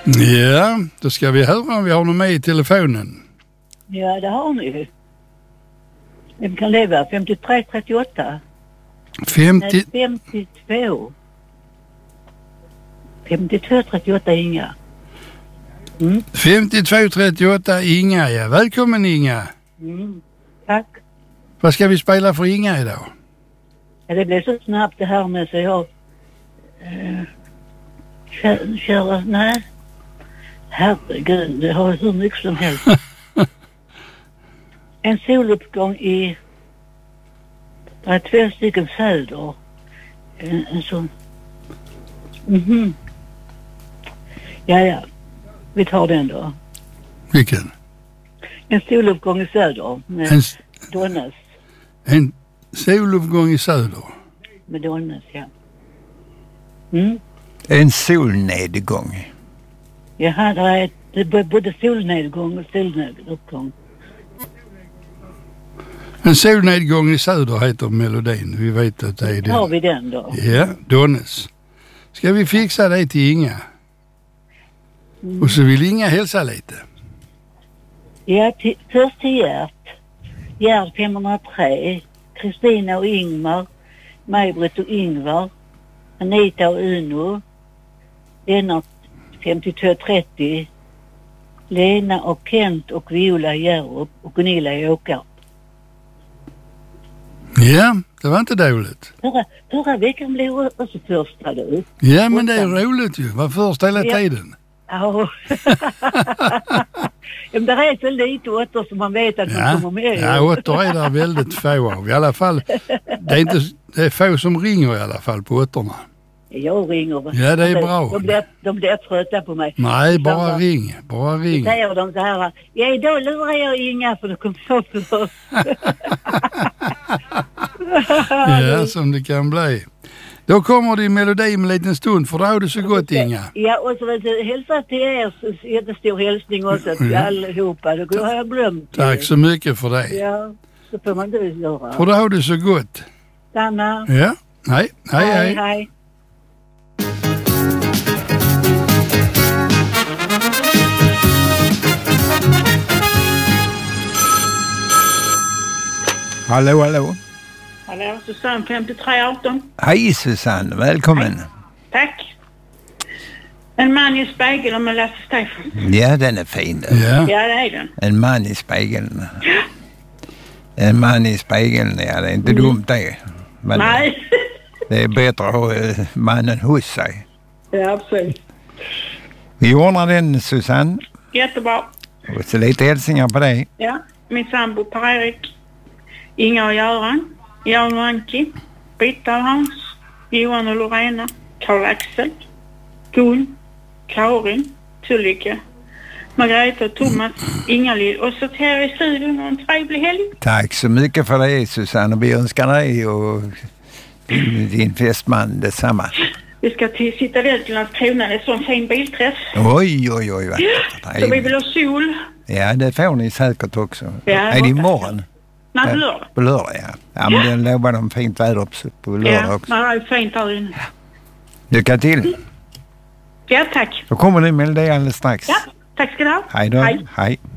Ja, då ska vi höra om vi har någon med i telefonen. Ja, det har ni ju. Vem kan det vara? 5338? 50... Nej, 52. 5238 Inga. 5238 Inga, ja. Välkommen Inga. Tack. Vad ska vi spela för Inga idag? Ja, det blev så snabbt det här med så jag... Kära, nej. Herregud, det har hur mycket som helst. En soluppgång i... Det är 2 stycken söder. En sån... Ja. Vi tar den då. Vilken? En soluppgång i söder med Donnes. En soluppgång i söder? Med Donnes, ja. En solnedgång. Jaha, det är både solnedgång och soluppgång. En solnedgång i söder heter melodin. Vi vet att det är den. Har vi den då? Ja, Donnes. Ska vi fixa det till Inga? Och så vill Inga hälsa lite. Ja, först till Gerd 503, Kristina och Ingmar, Maj-Britt och Ingvar, Anita och Uno, Lennart 5230, Lena och Kent och Viola Hjärup och Gunilla Åkarp. Ja, det var inte dåligt. Förra veckan blev också första då. Ja, men det är roligt ju. Var först hela tiden. Ja. Men det är så lite åter som man vet att man kommer med. Ja, åter är det väldigt få av. I alla fall, det är få som ringer i alla fall på åtterna. Jag ringer. Ja, det är bra. De blir trötta på mig. Nej, bara ring. Bara ring. Då säger de så här, ja, då lurar jag Inga för då kommer jag först. Ja, som det kan bli. Då kommer din melodi med en liten stund, för då har du så gott, Inga. Ja, och så hälsa till er, så jättestor hälsning också till allihopa. Då har jag glömt. Tack så mycket för det. Ja, så får man det göra. För då har du så gott. Stanna. Ja, hej. Hej. Hallå. Hallå, Susanne 5318. Hej Susanne, välkommen. Hej. Tack. En man i spegeln med Lasse Stefan. Ja, den är fin. Ja, det är den. En man i spegeln. En man i spegeln, ja, det är inte dumt det. Men nej. Det är bättre att ha mannen hos sig. Ja, absolut. Vi ordnar den, Susanne. Jättebra. Och så lite hälsningar på dig. Ja, min sambo Per-Erik, Inga och Göran, Jan och Anki, Britta och Hans, Johan och Lorena, Karl-Axel, Gun, Karin, Tullika, Margareta och Thomas, Inga-Lill och så till er i studion och en trevlig helg. Tack så mycket för det, Susanne. Och vi önskar dig och din fästman detsamma. Vi ska till Citadel till Landskrona, det är sån fin bilträff. Oj. Så vi vill ha sol. Ja, det får ni säkert också. Ja, är det imorgon? Nej, på lördag. På lördag, ja. Ja, men den lovar de fint väder på lördag också. Ja, det är fint här inne. Ja. Lycka till. Ja, tack. Då kommer det med det alldeles strax. Ja, tack ska du ha. Hej då. Hej.